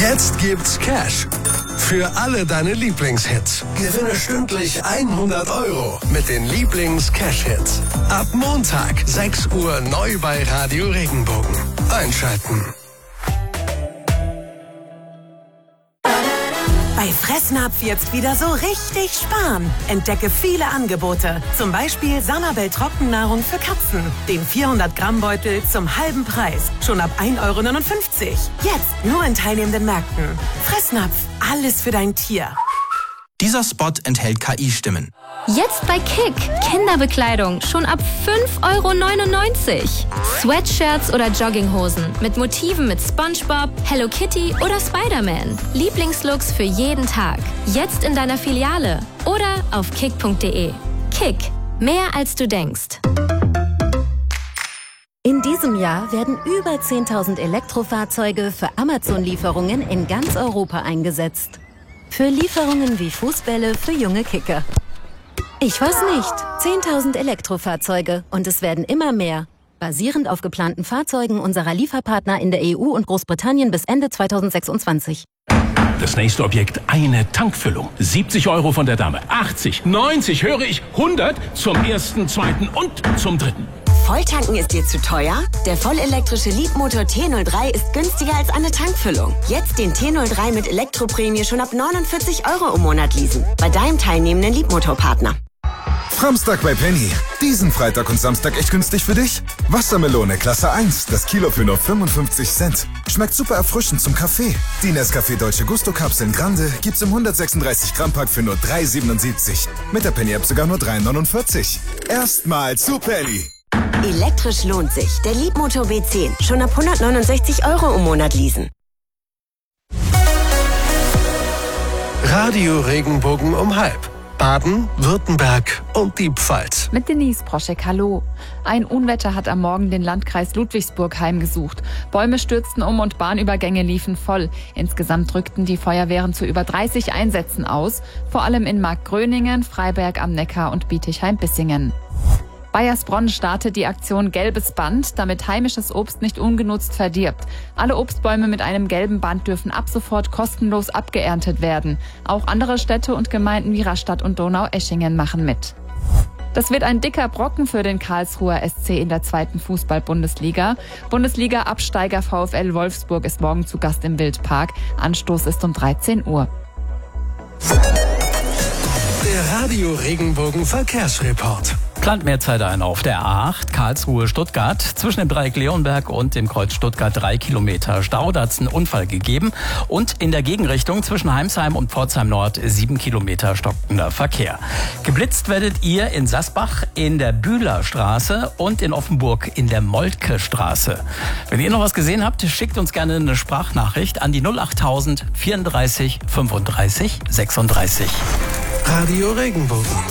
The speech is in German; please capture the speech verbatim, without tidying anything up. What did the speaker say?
Jetzt gibt's Cash für alle deine Lieblingshits. Gewinne stündlich hundert Euro mit den Lieblings-Cash-Hits. Ab Montag, sechs Uhr neu bei Radio Regenbogen. Einschalten. Bei Fressnapf jetzt wieder so richtig sparen. Entdecke viele Angebote. Zum Beispiel Sanabel Trockennahrung für Katzen. Den vierhundert Gramm Beutel zum halben Preis. Schon ab ein Euro neunundfünfzig. Jetzt nur in teilnehmenden Märkten. Fressnapf. Alles für dein Tier. Dieser Spot enthält K I-Stimmen. Jetzt bei Kick. Kinderbekleidung schon ab fünf Euro neunundneunzig. Sweatshirts oder Jogginghosen mit Motiven mit SpongeBob, Hello Kitty oder Spider-Man. Lieblingslooks für jeden Tag. Jetzt in deiner Filiale oder auf kick punkt de. Kick. Mehr als du denkst. In diesem Jahr werden über zehntausend Elektrofahrzeuge für Amazon-Lieferungen in ganz Europa eingesetzt. Für Lieferungen wie Fußbälle für junge Kicker. Ich weiß nicht. zehntausend Elektrofahrzeuge und es werden immer mehr. Basierend auf geplanten Fahrzeugen unserer Lieferpartner in der E U und Großbritannien bis Ende zweitausendsechsundzwanzig. Das nächste Objekt, eine Tankfüllung. siebzig Euro von der Dame. achtzig, neunzig, höre ich, hundert zum ersten, zweiten und zum dritten. Volltanken ist dir zu teuer? Der vollelektrische Leapmotor T null drei ist günstiger als eine Tankfüllung. Jetzt den T null drei mit Elektroprämie schon ab neunundvierzig Euro im Monat leasen. Bei deinem teilnehmenden Leapmotor-Partner. Samstag bei Penny. Diesen Freitag und Samstag echt günstig für dich? Wassermelone Klasse eins, das Kilo für nur fünfundfünfzig Cent. Schmeckt super erfrischend zum Kaffee. Die Nescafé Deutsche Gusto Kapseln Grande gibt's im hundertsechsunddreißig Gramm Pack für nur drei siebenundsiebzig. Mit der Penny App sogar nur drei neunundvierzig. Erstmal zu Penny. Elektrisch lohnt sich. Der Leapmotor B zehn. Schon ab hundertneunundsechzig Euro im Monat leasen. Radio Regenbogen um halb. Baden, Württemberg und die Pfalz. Mit Denise Proschek, hallo. Ein Unwetter hat am Morgen den Landkreis Ludwigsburg heimgesucht. Bäume stürzten um und Bahnübergänge liefen voll. Insgesamt rückten die Feuerwehren zu über dreißig Einsätzen aus, vor allem in Markgröningen, Freiberg am Neckar und Bietigheim-Bissingen. Bayersbronn startet die Aktion Gelbes Band, damit heimisches Obst nicht ungenutzt verdirbt. Alle Obstbäume mit einem gelben Band dürfen ab sofort kostenlos abgeerntet werden. Auch andere Städte und Gemeinden wie Rastatt und Donaueschingen machen mit. Das wird ein dicker Brocken für den Karlsruher S C in der zweiten Fußball-Bundesliga. Bundesliga-Absteiger VfL Wolfsburg ist morgen zu Gast im Wildpark. Anstoß ist um dreizehn Uhr. Der Radio Regenbogen Verkehrsreport. Plant mehr Zeit ein auf der A acht Karlsruhe-Stuttgart. Zwischen dem Dreieck Leonberg und dem Kreuz Stuttgart drei Kilometer Stau. Da hat es einen Unfall gegeben. Und in der Gegenrichtung zwischen Heimsheim und Pforzheim Nord sieben Kilometer stockender Verkehr. Geblitzt werdet ihr in Sasbach in der Bühlerstraße und in Offenburg in der Moltke-Straße. Wenn ihr noch was gesehen habt, schickt uns gerne eine Sprachnachricht an die null achttausend vierunddreißig fünfunddreißig sechsunddreißig. Radio Regenbogen.